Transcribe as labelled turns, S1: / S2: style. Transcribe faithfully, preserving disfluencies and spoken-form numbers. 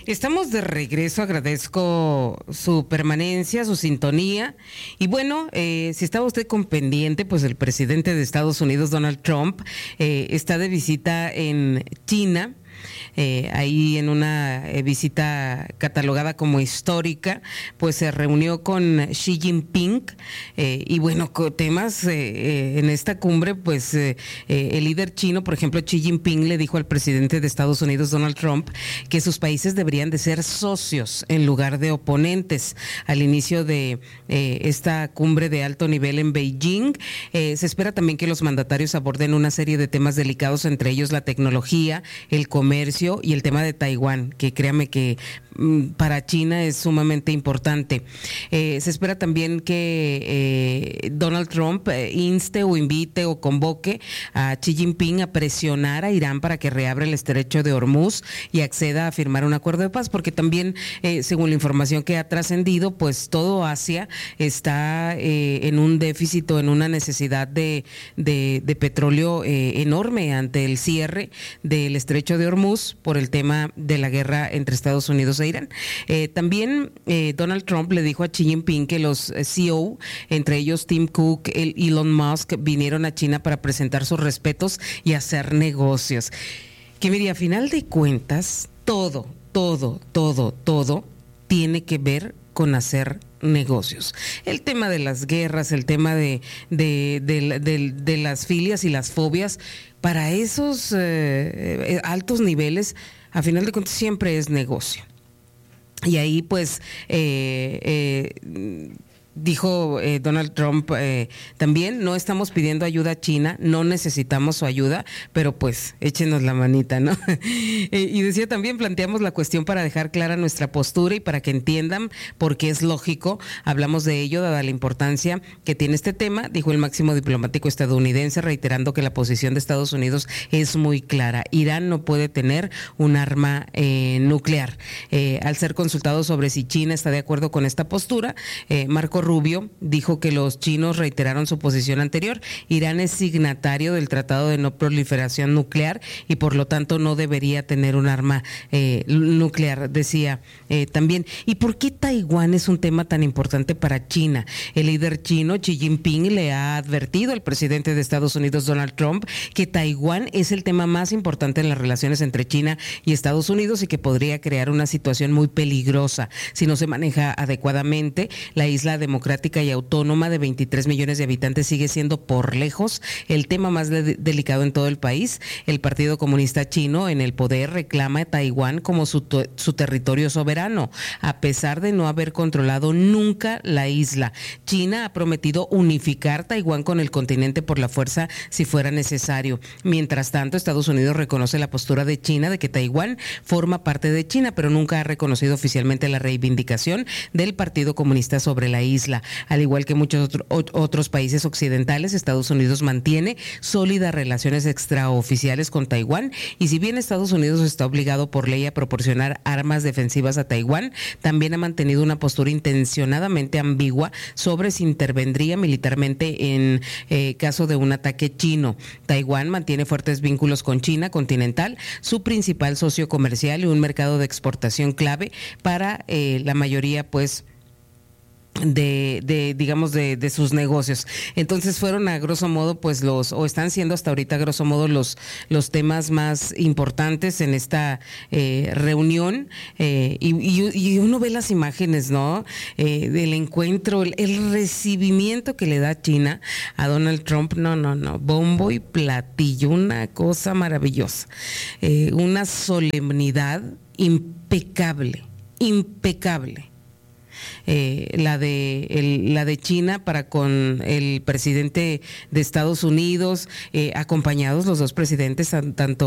S1: Estamos de regreso, agradezco su permanencia, su sintonía. Y bueno, eh, si estaba usted con pendiente, pues el presidente de Estados Unidos, Donald Trump, eh, está de visita en China. Eh, ahí en una eh, visita catalogada como histórica, pues se reunió con Xi Jinping eh, y bueno, con temas eh, eh, en esta cumbre, pues eh, eh, el líder chino, por ejemplo, Xi Jinping le dijo al presidente de Estados Unidos, Donald Trump, que sus países deberían de ser socios en lugar de oponentes. Al inicio de eh, esta cumbre de alto nivel en Beijing, eh, se espera también que los mandatarios aborden una serie de temas delicados, entre ellos la tecnología, el comercio y el tema de Taiwán, que créame que mm, para China es sumamente importante. Eh, se espera también que eh, Donald Trump eh, inste o invite o convoque a Xi Jinping a presionar a Irán para que reabra el estrecho de Hormuz y acceda a firmar un acuerdo de paz, porque también, eh, según la información que ha trascendido, pues todo Asia está eh, en un déficit o en una necesidad de, de, de petróleo eh, enorme ante el cierre del estrecho de Hormuz por el tema de la guerra entre Estados Unidos e Irán. Eh, también eh, Donald Trump le dijo a Xi Jinping que los C E O, entre ellos Tim Cook, el Elon Musk, vinieron a China para presentar sus respetos y hacer negocios. Que mire, a final de cuentas, todo, todo, todo, todo tiene que ver con hacer negocios. El tema de las guerras, el tema de, de, de, de, de las filias y las fobias, para esos eh, altos niveles, a final de cuentas siempre es negocio. Y ahí pues eh, eh, dijo eh, Donald Trump eh, también, no estamos pidiendo ayuda a China, no necesitamos su ayuda, pero pues échenos la manita, ¿no? eh, y decía también, planteamos la cuestión para dejar clara nuestra postura y para que entiendan por qué es lógico, hablamos de ello dada la importancia que tiene este tema, dijo el máximo diplomático estadounidense, reiterando que la posición de Estados Unidos es muy clara, Irán no puede tener un arma eh, nuclear. Eh, al ser consultado sobre si China está de acuerdo con esta postura, eh, Marco Rubio dijo que los chinos reiteraron su posición anterior. Irán es signatario del Tratado de No Proliferación Nuclear y por lo tanto no debería tener un arma eh, nuclear, decía eh, también. ¿Y por qué Taiwán es un tema tan importante para China? El líder chino Xi Jinping le ha advertido al presidente de Estados Unidos, Donald Trump, que Taiwán es el tema más importante en las relaciones entre China y Estados Unidos y que podría crear una situación muy peligrosa si no se maneja adecuadamente. La isla democrática y autónoma de veintitrés millones de habitantes sigue siendo por lejos el tema más de- delicado en todo el país. El Partido Comunista Chino en el poder reclama a Taiwán como su, to- su territorio soberano, a pesar de no haber controlado nunca la isla. China ha prometido unificar Taiwán con el continente por la fuerza si fuera necesario. Mientras tanto, Estados Unidos reconoce la postura de China de que Taiwán forma parte de China, pero nunca ha reconocido oficialmente la reivindicación del Partido Comunista sobre la isla. Al igual que muchos otro, otros países occidentales, Estados Unidos mantiene sólidas relaciones extraoficiales con Taiwán y si bien Estados Unidos está obligado por ley a proporcionar armas defensivas a Taiwán, también ha mantenido una postura intencionadamente ambigua sobre si intervendría militarmente en eh, caso de un ataque chino. Taiwán mantiene fuertes vínculos con China continental, su principal socio comercial y un mercado de exportación clave para eh, la mayoría, pues, de, de digamos de, de sus negocios. Entonces fueron a grosso modo pues los o están siendo hasta ahorita a grosso modo los los temas más importantes en esta eh, reunión eh, y, y, y uno ve las imágenes, ¿no? Eh, del encuentro, el, el recibimiento que le da China a Donald Trump, no, no, no, bombo y platillo, una cosa maravillosa, eh, una solemnidad impecable, impecable. Eh, la de el, la de China para con el presidente de Estados Unidos, eh, acompañados los dos presidentes, tanto